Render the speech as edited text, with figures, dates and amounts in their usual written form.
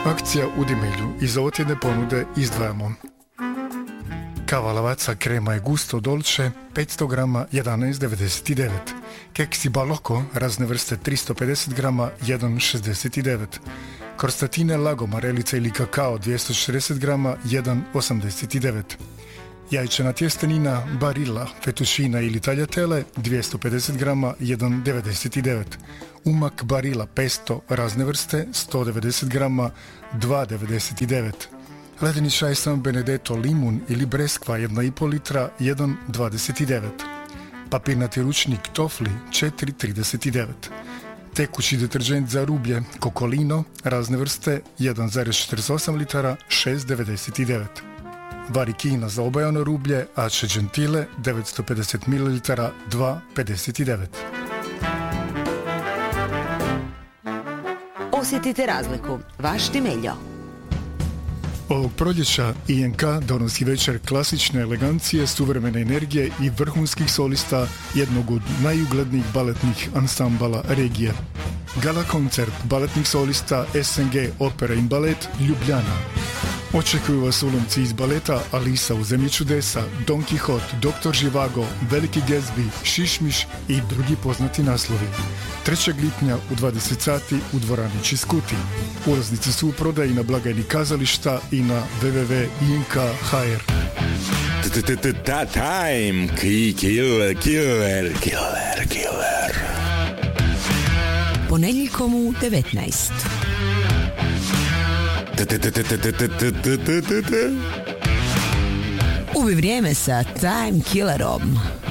Akcija u Dimelju. Iz ovotjedne ponude izdvajamo kava Lavazza krema je gusto dolce 500 grama 11,99. Keksi Balocco razne vrste 350 grama 1,69. Krostatine Lago marelica ili kakao 240 grama 1,89. Jajčana tjestenina Barilla, fettuccina ili tagliatelle 250 grama 1,99. Umak Barilla pesto razne vrste 190 grama 2,99. Ledeni čaj San Benedetto limun ili breskva 1,5 litra 1,29. Papirnati ručnik Tofli 4,39. Tekući deterđent za rublje Kokolino razne vrste 1,48 litara 6,99. Varikina za obajano rublje Ace Gentile 950 ml 2,59. Osjetite razliku. Vaš Dimeljo. Ovog proljeća INK donosi večer klasične elegancije, suvremene energije i vrhunskih solista jednog od najuglednijih baletnih ansambala regije. Gala koncert baletnih solista SNG Opera in Balet Ljubljana. Očekuju vas ulomci iz baleta Alisa u zemlji čudesa, Don Quixote, Dr. Živago, Veliki Gatsby, Šišmiš i drugi poznati naslovi. 3. lipnja u 20 sati u dvorani Čiskuti. Ulaznice su u prodaji na blagajni kazališta i na www.ink.hr. Time killer. Ponedjeljkom u 19. Ubi vrijeme sa Time Killerom.